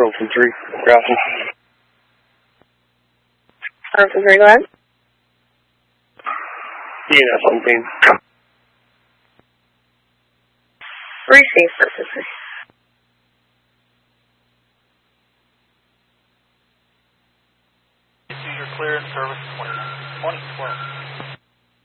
Carlton 3, Grafton. Carlton 3, go ahead. ENS on scene. Receive purposes. You're clear in service 2012.